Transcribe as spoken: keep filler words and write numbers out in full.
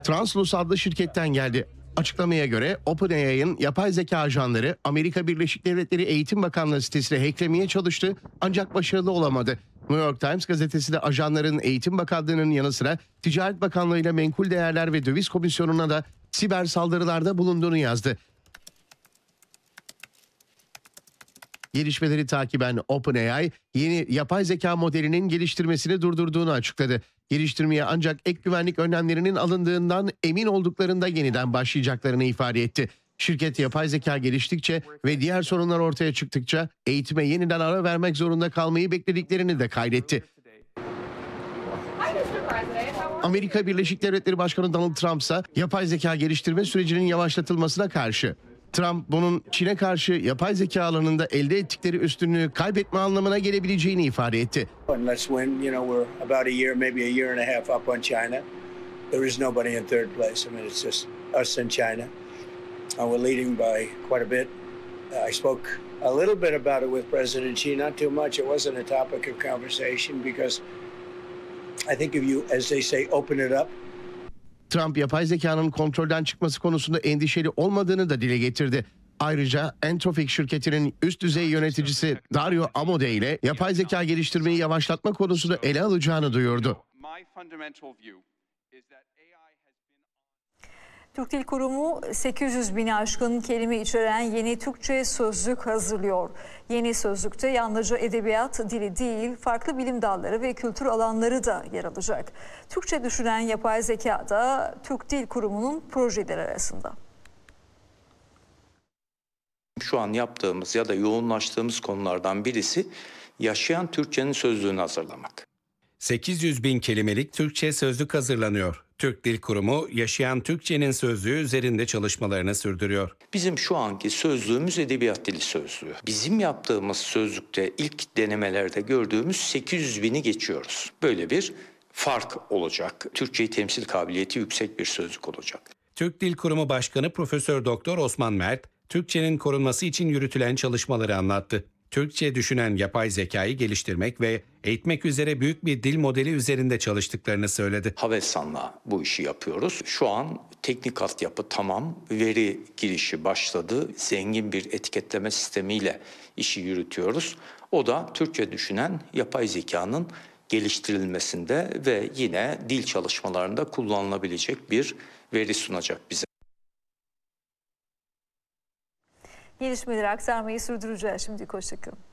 Translus adlı şirketten geldi. Açıklamaya göre OpenAI'ın yapay zeka ajanları Amerika Birleşik Devletleri Eğitim Bakanlığı sitesine hacklemeye çalıştı ancak başarılı olamadı. New York Times gazetesi de ajanların Eğitim Bakanlığı'nın yanı sıra Ticaret Bakanlığı ile Menkul Değerler ve Döviz Komisyonu'na da siber saldırılarda bulunduğunu yazdı. Gelişmeleri takiben OpenAI yeni yapay zeka modelinin geliştirmesini durdurduğunu açıkladı. Geliştirmeye ancak ek güvenlik önlemlerinin alındığından emin olduklarında yeniden başlayacaklarını ifade etti. Şirket yapay zeka geliştikçe ve diğer sorunlar ortaya çıktıkça eğitime yeniden ara vermek zorunda kalmayı beklediklerini de kaydetti. Amerika Birleşik Devletleri Başkanı Donald Trump ise yapay zeka geliştirme sürecinin yavaşlatılmasına karşı. Trump bunun Çin'e karşı yapay zeka alanında elde ettikleri üstünlüğü kaybetme anlamına gelebileceğini ifade etti. Unless when, you know, we're about a year, maybe a year and a half up on China, there is nobody in third place. I mean, it's just us and China. Uh, we're leading by quite a bit. Uh, I spoke a little bit about it with President Xi, not too much. It wasn't a topic of conversation because I think if you, as they say, open it up. Trump yapay zekanın kontrolden çıkması konusunda endişeli olmadığını da dile getirdi. Ayrıca Anthropic şirketinin üst düzey yöneticisi Dario Amodei ile yapay zeka geliştirmeyi yavaşlatma konusunu ele alacağını duyurdu. Türk Dil Kurumu sekiz yüz bini aşkın kelime içeren yeni Türkçe sözlük hazırlıyor. Yeni sözlükte yalnızca edebiyat dili değil, farklı bilim dalları ve kültür alanları da yer alacak. Türkçe düşünen yapay zeka da Türk Dil Kurumu'nun projeleri arasında. Şu an yaptığımız ya da yoğunlaştığımız konulardan birisi yaşayan Türkçenin sözlüğünü hazırlamak. sekiz yüz bin kelimelik Türkçe sözlük hazırlanıyor. Türk Dil Kurumu yaşayan Türkçenin sözlüğü üzerinde çalışmalarını sürdürüyor. Bizim şu anki sözlüğümüz edebiyat dili sözlüğü. Bizim yaptığımız sözlükte ilk denemelerde gördüğümüz sekiz yüz bini geçiyoruz. Böyle bir fark olacak. Türkçeyi temsil kabiliyeti yüksek bir sözlük olacak. Türk Dil Kurumu Başkanı Profesör Doktor Osman Mert, Türkçenin korunması için yürütülen çalışmaları anlattı. Türkçe düşünen yapay zekayı geliştirmek ve eğitmek üzere büyük bir dil modeli üzerinde çalıştıklarını söyledi. Havelsan'la bu işi yapıyoruz. Şu an teknik altyapı tamam, veri girişi başladı. Zengin bir etiketleme sistemiyle işi yürütüyoruz. O da Türkçe düşünen yapay zekanın geliştirilmesinde ve yine dil çalışmalarında kullanılabilecek bir veri sunacak bize. Gelişmeleri aktarmayı sürdüreceğiz. Şimdi hoşça kalın.